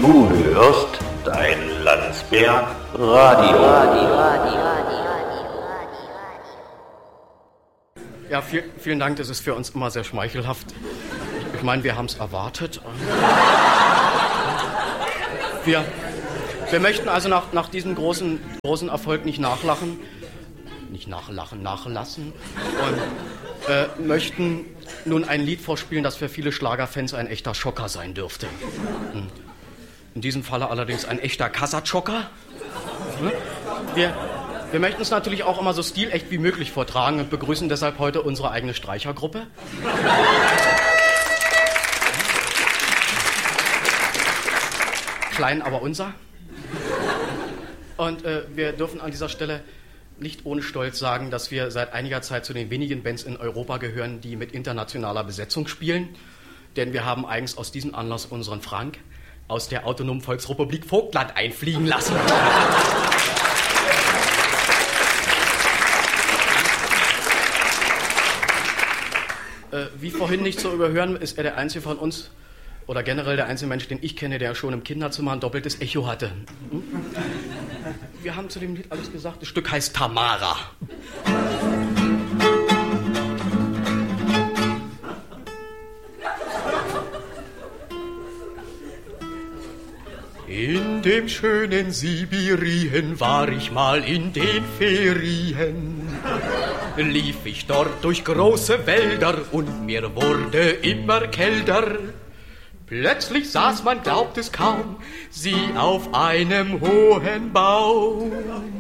Du hörst dein Landsberg Radio. Ja, vielen Dank, das ist für uns immer sehr schmeichelhaft. Ich meine, wir haben es erwartet. Wir möchten also nach diesem großen Erfolg nicht nachlassen und möchten nun ein Lied vorspielen, das für viele Schlagerfans ein echter Schocker sein dürfte. In diesem Falle allerdings ein echter Kassatschocker. Wir möchten es natürlich auch immer so stilecht wie möglich vortragen und begrüßen deshalb heute unsere eigene Streichergruppe. Klein, aber unser. Und wir dürfen an dieser Stelle nicht ohne Stolz sagen, dass wir seit einiger Zeit zu den wenigen Bands in Europa gehören, die mit internationaler Besetzung spielen. Denn wir haben eigens aus diesem Anlass unseren Frank aus der Autonomen Volksrepublik Vogtland einfliegen lassen. Wie vorhin nicht zu überhören, ist er der einzige von uns, oder generell der einzige Mensch, den ich kenne, der schon im Kinderzimmer ein doppeltes Echo hatte. Wir haben zu dem Lied alles gesagt. Das Stück heißt Tamara. In dem schönen Sibirien war ich mal in den Ferien. Lief ich dort durch große Wälder und mir wurde immer kälter. Plötzlich saß, man glaubt es kaum, sie auf einem hohen Baum.